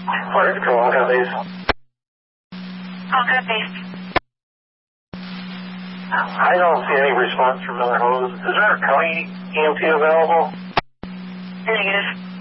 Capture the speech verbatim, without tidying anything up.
Fire Control, on cut base. On cut base. I don't see any response from Miller Hose. Is there a county E M T available? Negative.